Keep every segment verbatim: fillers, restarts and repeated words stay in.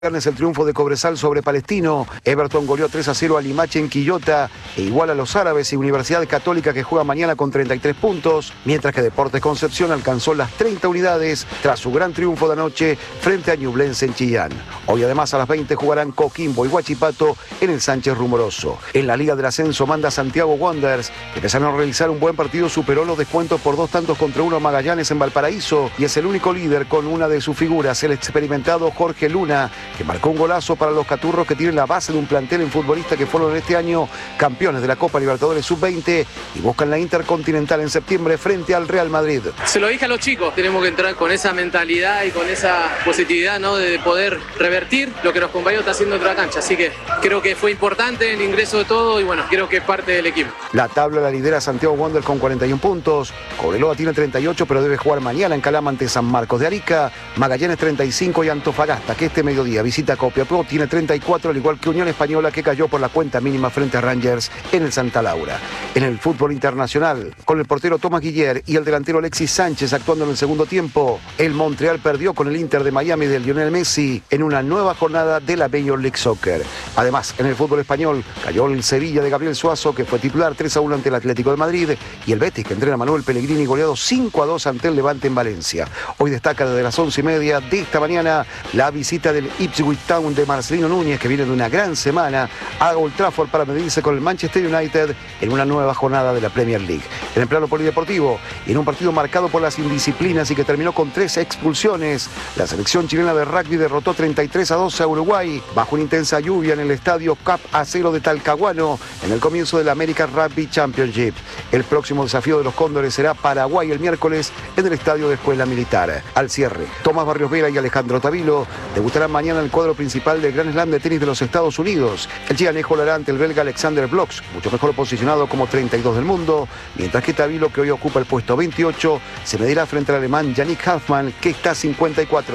Viernes el triunfo de Cobresal sobre Palestino. Everton goleó tres a cero a Limache en Quillota e igual a los árabes y Universidad Católica que juega mañana con treinta y tres puntos, mientras que Deportes Concepción alcanzó las treinta unidades tras su gran triunfo de anoche frente a Ñublense en Chillán. Hoy además a las veinte jugarán Coquimbo y Huachipato en el Sánchez Rumoroso. En la Liga del Ascenso manda Santiago Wanderers, que empezaron a realizar un buen partido, superó los descuentos por dos tantos contra uno a Magallanes en Valparaíso y es el único líder con una de sus figuras, el experimentado Jorge Luna, que marcó un golazo para los caturros que tienen la base de un plantel en futbolistas que fueron este año campeones de la Copa Libertadores sub veinte y buscan la Intercontinental en septiembre frente al Real Madrid. Se lo dije a los chicos, tenemos que entrar con esa mentalidad y con esa positividad, ¿no?, de poder revertir lo que los compañeros están haciendo en otra cancha, así que creo que fue importante el ingreso de todo y bueno, creo que es parte del equipo. La tabla la lidera Santiago Wanderers con cuarenta y un puntos, Cobreloa tiene treinta y ocho pero debe jugar mañana en Calama ante San Marcos de Arica, Magallanes treinta y cinco y Antofagasta, que este mediodía visita Copiapó, tiene treinta y cuatro, al igual que Unión Española, que cayó por la cuenta mínima frente a Rangers en el Santa Laura. En el fútbol internacional, con el portero Tomás Guiller y el delantero Alexis Sánchez actuando en el segundo tiempo, el Montreal perdió con el Inter de Miami de Lionel Messi en una nueva jornada de la Major League Soccer. Además, en el fútbol español, cayó el Sevilla de Gabriel Suazo, que fue titular tres a uno ante el Atlético de Madrid, y el Betis, que entrena a Manuel Pellegrini, goleado cinco a dos ante el Levante en Valencia. Hoy destaca desde las once y media de esta mañana la visita del Ipswich Town de Marcelino Núñez, que viene de una gran semana a Old Trafford para medirse con el Manchester United en una nueva jornada de la Premier League. En el plano polideportivo, y en un partido marcado por las indisciplinas y que terminó con tres expulsiones, la selección chilena de rugby derrotó treinta y tres a doce a Uruguay bajo una intensa lluvia en el estadio Cap Acero de Talcahuano en el comienzo de la American Rugby Championship. El próximo desafío de los Cóndores será Paraguay el miércoles en el estadio de Escuela Militar. Al cierre, Tomás Barrios Vera y Alejandro Tavilo debutarán mañana en el cuadro principal del Grand Slam de tenis de los Estados Unidos. El chianejo lo hará ante el belga Alexander Blocks, mucho mejor posicionado como treinta y dos del mundo, mientras que Tavilo, que hoy ocupa el puesto veintiocho, se medirá frente al alemán Yannick Hanfmann, que está a cincuenta y cuatro.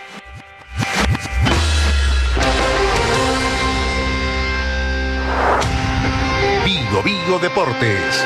Bio Bio Deportes.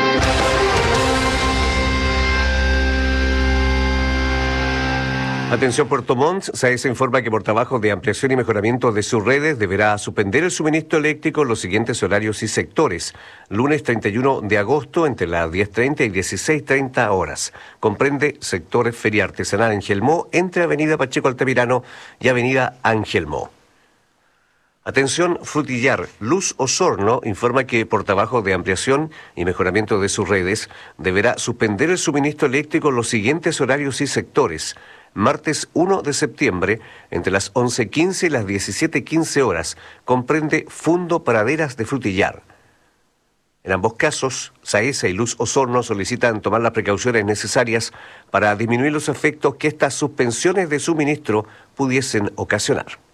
Atención Puerto Montt, SAESA informa que por trabajo de ampliación y mejoramiento de sus redes deberá suspender el suministro eléctrico en los siguientes horarios y sectores. Lunes treinta y uno de agosto entre las diez treinta y dieciséis treinta horas. Comprende sectores Feria Artesanal Angelmó entre Avenida Pacheco Altamirano y Avenida Angelmó. Atención Frutillar, Luz Osorno informa que por trabajo de ampliación y mejoramiento de sus redes deberá suspender el suministro eléctrico en los siguientes horarios y sectores. Martes uno de septiembre, entre las once quince y las diecisiete quince horas, comprende Fundo Praderas de Frutillar. En ambos casos, SAESA y Luz Osorno solicitan tomar las precauciones necesarias para disminuir los efectos que estas suspensiones de suministro pudiesen ocasionar.